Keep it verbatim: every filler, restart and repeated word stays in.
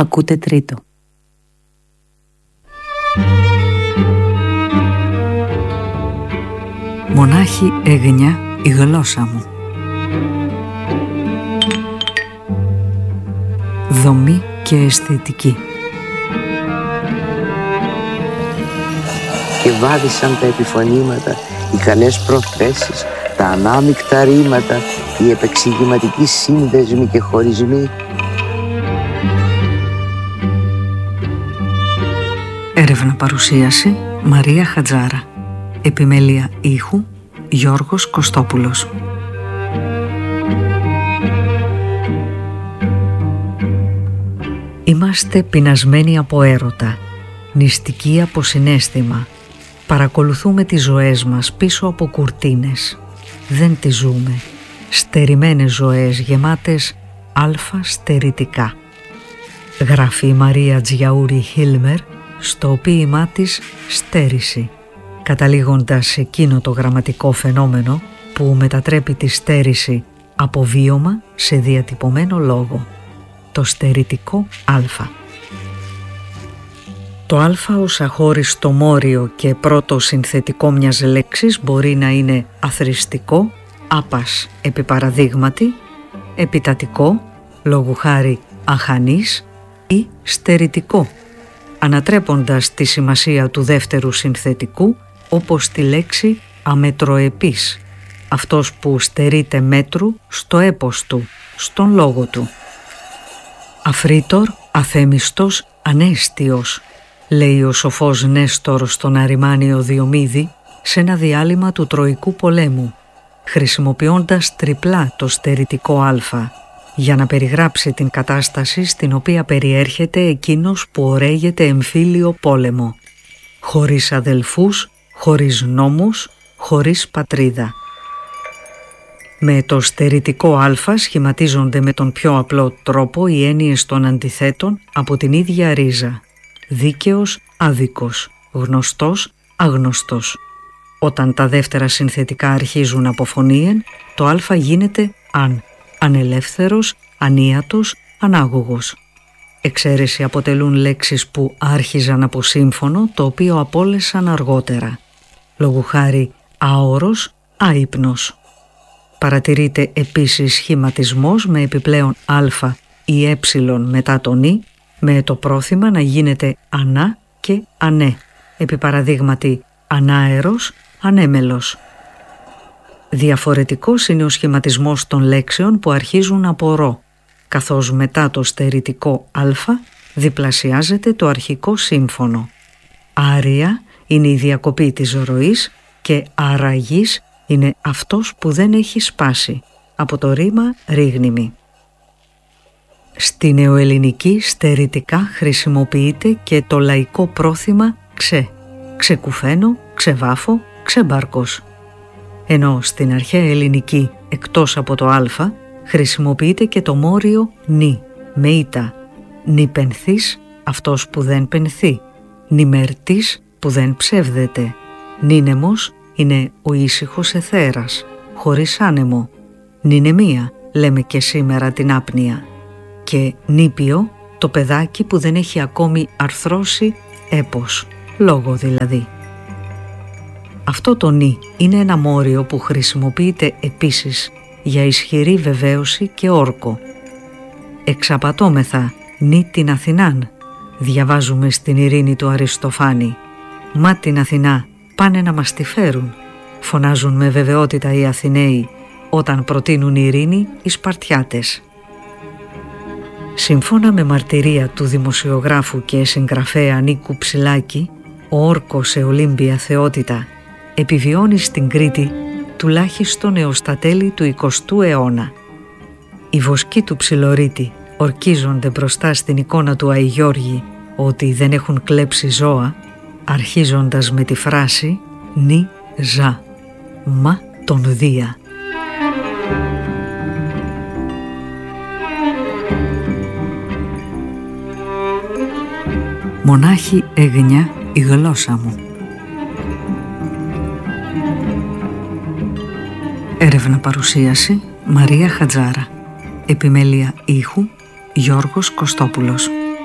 Ακούτε τρίτο. Μονάχη έγνοια η γλώσσα μου. Δομή και αισθητική. Και βάδισαν τα επιφωνήματα, οι καλές προθέσεις, τα ανάμεικτα ρήματα, οι επεξηγηματικοί σύνδεσμοι και χωρισμοί. Έρευνα παρουσίαση Μαρία Χατζάρα. Επιμέλεια ήχου Γιώργος Κωστόπουλος. Είμαστε πεινασμένοι από έρωτα, νηστικοί από συναίσθημα. Παρακολουθούμε τις ζωές μας πίσω από κουρτίνες. Δεν τις ζούμε. Στερημένες ζωές γεμάτες αλφα στερητικά. Γράφει η Μαρία Τζιαούρι Χίλμερ στο ποίημά της «Στέρηση», καταλήγοντας σε εκείνο το γραμματικό φαινόμενο που μετατρέπει τη στέρηση από βίωμα σε διατυπωμένο λόγο, το στερητικό αλφα. Το αλφα ως αχώριστο μόριο και πρώτο συνθετικό μιας λέξης μπορεί να είναι αθροιστικό, άπας επί παραδείγματι, επιτατικό, λόγου χάρη αχανής ή στερητικό, ανατρέποντας τη σημασία του δεύτερου συνθετικού όπως τη λέξη αμετροεπής, αυτός που στερείται μέτρου στο έπος του, στον λόγο του. Αφρίτορ, αθέμιστος, ανέστιος, λέει ο σοφός Νέστορ στον Αριμάνιο Διομήδη σε ένα διάλειμμα του Τροϊκού πολέμου, χρησιμοποιώντας τριπλά το στερητικό αλφα, για να περιγράψει την κατάσταση στην οποία περιέρχεται εκείνος που ωραίγεται εμφύλιο πόλεμο, χωρίς αδελφούς, χωρίς νόμους, χωρίς πατρίδα. Με το στερητικό αλφα σχηματίζονται με τον πιο απλό τρόπο οι έννοιες των αντιθέτων από την ίδια ρίζα. Δίκαιος, άδικος, γνωστός, άγνωστος. Όταν τα δεύτερα συνθετικά αρχίζουν από φωνήεν, το αλφα γίνεται αν, ανελεύθερος, ανίατος, ανάγωγος. Εξαίρεση αποτελούν λέξεις που άρχιζαν από σύμφωνο, το οποίο απόλεσαν αργότερα. Λόγου χάρη άωρος, άυπνος. Παρατηρείται επίσης σχηματισμός με επιπλέον α ή ε μετά τον ι, με το πρόθυμα να γίνεται ανά και ανέ, επί παραδείγματι ανάερος, ανέμελος. Διαφορετικός είναι ο σχηματισμός των λέξεων που αρχίζουν από ρο, καθώς μετά το στερητικό α διπλασιάζεται το αρχικό σύμφωνο. Άρια είναι η διακοπή της ροής και αραγής είναι αυτός που δεν έχει σπάσει, από το ρήμα ρίγνημη. Στη νεοελληνική στερητικά χρησιμοποιείται και το λαϊκό πρόθυμα ξε, ξεκουφαίνω, ξεβάφω, ξεμπάρκος. Ενώ στην αρχαία ελληνική εκτός από το α χρησιμοποιείται και το μόριο νη, με ήτα, νηπενθής, αυτός που δεν πενθεί, νημερτής που δεν ψεύδεται, νήνεμος είναι ο ήσυχος εθέρας, χωρίς άνεμο, νηνεμία λέμε και σήμερα την άπνοια, και νήπιο το παιδάκι που δεν έχει ακόμη αρθρώσει έπος, λόγο δηλαδή. Αυτό το νη είναι ένα μόριο που χρησιμοποιείται επίσης για ισχυρή βεβαίωση και όρκο. «Εξαπατώμεθα νη την Αθηνάν», διαβάζουμε στην Ειρήνη του Αριστοφάνη. «Μα την Αθηνά πάνε να μας τη φέρουν», φωνάζουν με βεβαιότητα οι Αθηναίοι όταν προτείνουν ειρήνη οι Σπαρτιάτες. Σύμφωνα με μαρτυρία του δημοσιογράφου και συγγραφέα Νίκου Ψηλάκη, ο όρκος σε Ολύμπια θεότητα επιβιώνει στην Κρήτη τουλάχιστον έως τα τέλη του εικοστού αιώνα. Οι βοσκοί του Ψιλορίτη ορκίζονται μπροστά στην εικόνα του Αϊγιώργη ότι δεν έχουν κλέψει ζώα, αρχίζοντας με τη φράση «νι ζα, μα τον δία». Μονάχη έγνοια η γλώσσα μου. Έρευνα παρουσίαση Μαρία Χατζάρα. Επιμέλεια ήχου Γιώργος Κωστόπουλος.